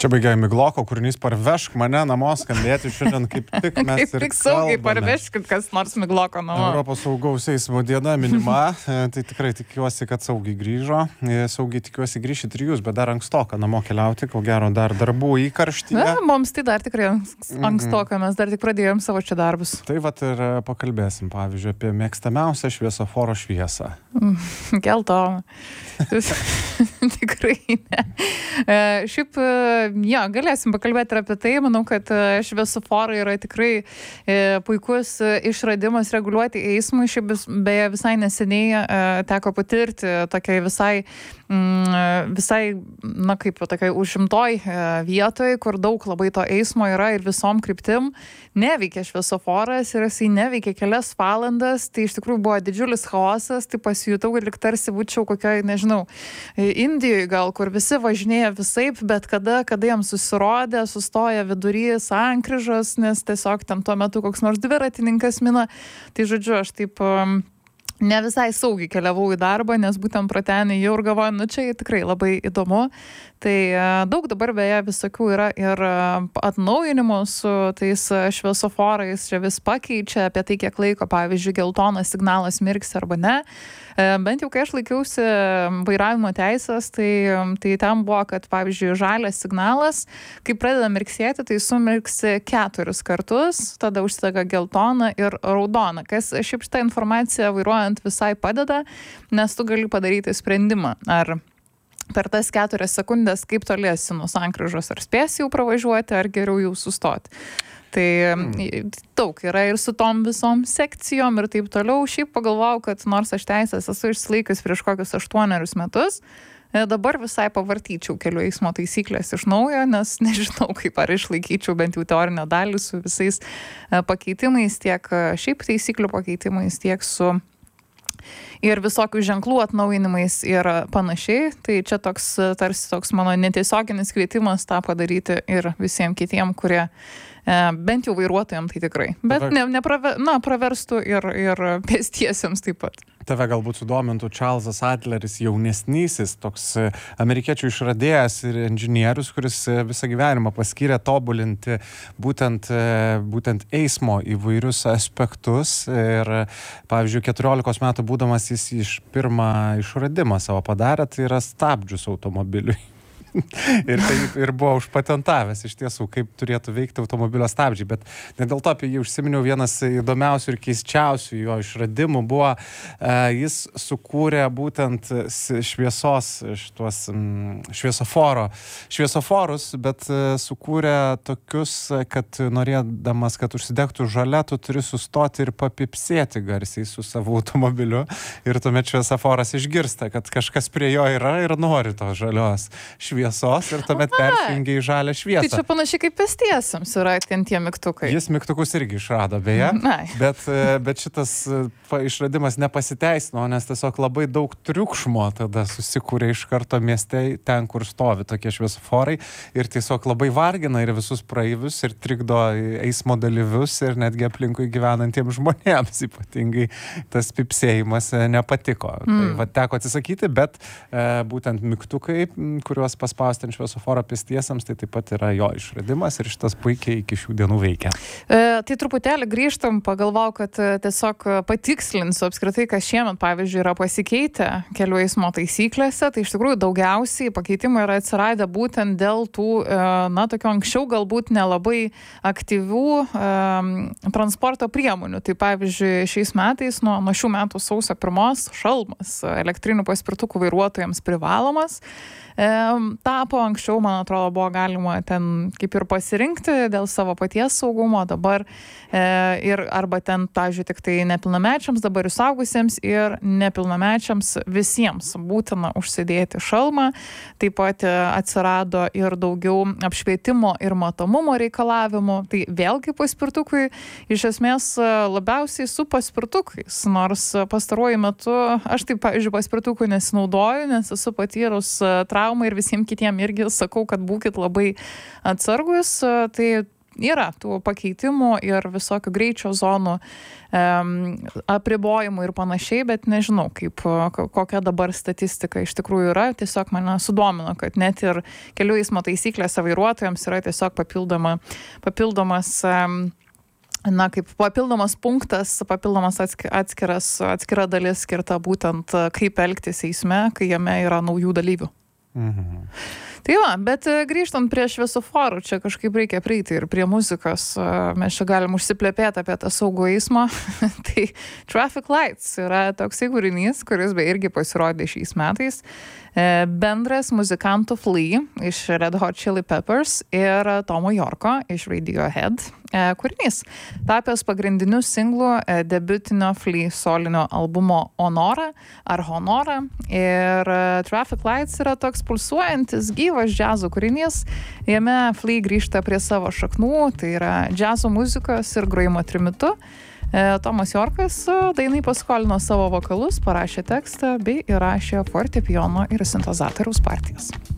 Čia baigia Migloko kūrinys Parvešk mane namo skambėti šiandien kaip tik mes kaip tik saugiai parveškit kas nors Migloko namo. Europos saugaus eismo diena minima, tai tikrai tikiuosi, kad saugiai grįžo. Saugiai tikiuosi grįžit ir jūs, bet dar ankstoka namo keliauti, ko gero dar darbų įkarštyje. Na, mums tai dar tikrai ankstoka, mes dar tik pradėjom savo čia darbus. Tai vat ir pakalbėsim, pavyzdžiui, apie mėgstamiausią šviesoforo šviesą. Geltona. Tikrai ne. Šiaip, jo, galėsim pakalbėti ir apie tai. Manau, kad šviesoforai yra tikrai puikus išradimas reguliuoti eismui. Šiaip beje visai neseniai teko patirti tokiai visai, na kaip tokiai užimtoj vietoj, kur daug labai to eismo yra ir visom kryptim. Neveikia šviesoforas ir jisai neveikia kelias valandas. Tai iš tikrųjų buvo didžiulis chaosas. Tai pasijutau, kad lyg tarsi būčiau kokioj, nežinau, Indijoje gal, kur visi važinėja visaip, bet kada jiems susirodė, sustoja vidury sankryžos, nes tiesiog ten tuo metu koks nors dviratininkas mina. Tai žodžiu, aš taip ne visai saugiai keliavau į darbą, nes būtent pro ten jau ir galvoju, nu čia tikrai labai įdomu. Tai daug dabar beje visokių yra ir atnaujinimų su tais šviesoforais, čia vis pakeičia apie tai, kiek laiko, pavyzdžiui, geltonas signalas mirksi arba ne. Bent jau kai aš laikiausi vairavimo teisės, tai ten buvo, kad pavyzdžiui, žalias signalas, kai pradeda mirksėti, tai sumirksi 4 kartus, tada užsidega geltona ir raudona, kas šiaip šitą informaciją vairuojant visai padeda, nes tu gali padaryti sprendimą, ar per tas 4 sekundės kaip toliesi nuo sankryžos, ar spėsi jau pravažiuoti, ar geriau jau sustoti. Tai daug yra ir su tom visom sekcijom ir taip toliau. Šiaip pagalvojau, kad nors aš teisės esu išsilaikius prieš kokius 8 metus, dabar visai pavartyčiau kelių eismo taisyklės iš naujo, nes nežinau, kaip ar išlaikyčiau bent jau teorinę dalį su visais pakeitimais, tiek šiaip taisyklių pakeitimais, tiek su ir visokių ženklų atnaujinimais ir panašiai. Tai čia tarsi toks mano netiesioginis kvietimas tą padaryti ir visiems kitiem, kurie bent jau vairuotojams tai tikrai. Bet praverstų ir pėstiesiems taip pat. Tave galbūt sudomintų Čarlzas Adleris, jaunesnysis, toks amerikiečių išradėjas ir inžinierius, kuris visą gyvenimą paskyrė tobulinti būtent eismo įvairius aspektus. Ir, pavyzdžiui, 14 metų būdamas jis pirmą išradimą savo padarė, tai yra stabdžius automobiliui. ir buvo užpatentavęs iš tiesų, kaip turėtų veikti automobilio stabdžiai, bet ne dėl to apie jį užsiminiau. Vienas įdomiausių ir keisčiausių jo išradimų buvo, jis sukūrė būtent šviesoforus, bet sukūrė tokius, kad norėdamas, kad užsidegtų žalia, tu turi sustoti ir papipsėti garsiai su savo automobiliu ir tuomet šviesoforas išgirsta, kad kažkas prie jo yra ir nori tos žalios šviesos ir tuomet persijungia į žalią šviesą. Tai čia panašiai kaip pėstiesiems yra ten tie mygtukai. Jis mygtukus irgi išrado, beje, bet šitas išradimas nepasiteisino, nes tiesiog labai daug triukšmo tada susikūrė iš karto mieste, ten, kur stovi tokie šviesoforai ir tiesiog labai vargina ir visus praeivius ir trikdo eismo dalyvius ir netgi aplinkui gyvenantiems žmonėms ypatingai tas pipsėjimas nepatiko. Tai va, teko atsisakyti, bet būtent mygtukai, kuriuos paspausti ant šviesoforo pėstiesiems, tai taip pat yra jo išradimas ir šitas puikiai iki šių dienų veikia. Tai truputėlį grįžtam, pagalvojau, kad tiesiog patikslinsiu apskritai, kas šiemet, pavyzdžiui, yra pasikeitę kelių eismo taisyklėse. Tai iš tikrųjų daugiausiai pakeitimų yra atsiradę būtent dėl tų, tokio anksčiau galbūt nelabai aktyvių transporto priemonių. Tai pavyzdžiui, šiais metais, nuo šių metų sausio 1 šalmas elektrinių paspirtukų vairuotojams privalomas. Tapo anksčiau, man atrodo, buvo galima ten kaip ir pasirinkti dėl savo paties saugumo, dabar ir arba ten, pavyzdžiui, tik tai nepilnamečiams, dabar ir suaugusiems ir nepilnamečiams visiems būtina užsidėti šalmą. Taip pat atsirado ir daugiau apšvietimo ir matomumo reikalavimų. Tai vėlgi paspirtukui iš esmės labiausiai su paspirtukais, nors pastaruoju metu aš taip, pavyzdžiui, paspirtukų nesinaudoju, nes esu patyrus traumą ir visiems kitiem irgi sakau, kad būkit labai atsargus. Tai yra tų pakeitimų ir visokių greičio zonų, apribojimų ir panašiai, bet nežinau, kokia dabar statistika iš tikrųjų yra. Tiesiog mane sudomino, kad net ir kelių eismo taisyklėse vairuotojams yra tiesiog papildomas kaip papildomas punktas, papildomas atskira dalis skirta būtent kaip elgtis eisme, kai jame yra naujų dalyvių. Tai va, bet grįžtant prie šviesoforų, čia kažkaip reikia prieiti ir prie muzikos. Mes čia galim užsiplepėti apie tą saugų eismą. Tai Traffic Lights yra toksai kūrinys, kuris be irgi pasirodė šiais metais. Bendras muzikantų Flea iš Red Hot Chili Peppers ir Tomo Yorko iš Radiohead kūrinys. Tapęs pagrindiniu singlu debiutinio Flea solinio albumo Honora ar Honora. Ir Traffic Lights yra toks pulsuojantis, gyvas džiazo kūrinys. Jame Flea grįžta prie savo šaknų, tai yra džiazo muzikos ir grojimo trimitu. Tomas Yorkas dainai paskolino savo vokalus, parašė tekstą bei įrašė fortepijono ir sintezatoriaus partijas.